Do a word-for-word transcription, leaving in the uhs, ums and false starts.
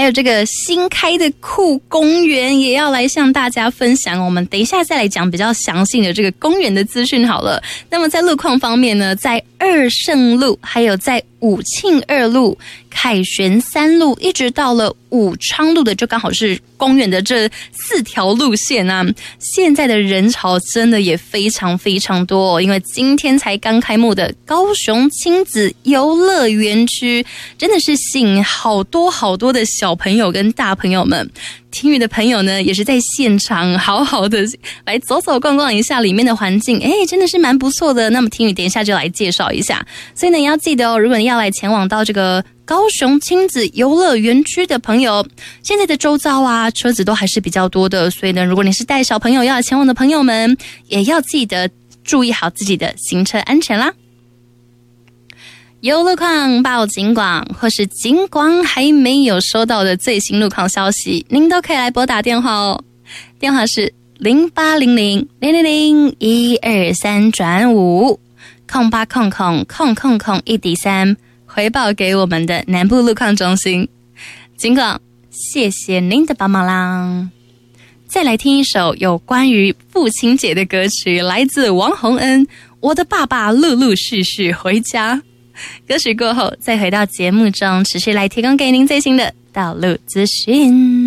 有这个新开的酷公园也要来向大家分享。我们等一下再来讲比较详细的这个公园的资讯好了。那么在路况方面呢，在二圣路，还有在武庆二路、凯旋三路，一直到了武昌路的，就刚好是公园的这四条路线啊。现在的人潮真的也非常非常多哦，因为今天才刚开幕的高雄亲子游乐园区，真的是吸引好多好多的小朋友跟大朋友们。听雨的朋友呢，也是在现场好好的来走走逛逛一下里面的环境，哎，真的是蛮不错的。那么听雨等一下就来介绍一下，所以呢，也要记得哦，如果你要来前往到这个高雄亲子游乐园区的朋友，现在的周遭啊，车子都还是比较多的，所以呢，如果你是带小朋友要前往的朋友们，也要记得注意好自己的行车安全啦。有路况报警广，或是警广还没有收到的最新路况消息，您都可以来拨打电话哦。电话是零八零零零零零一二三转五空八空空空空空一底三，回报给我们的南部路况中心。警广，谢谢您的帮忙啦。再来听一首有关于父亲节的歌曲，来自王洪恩，《我的爸爸陆陆续续回家》。歌曲过后，再回到节目中，持续来提供给您最新的道路资讯。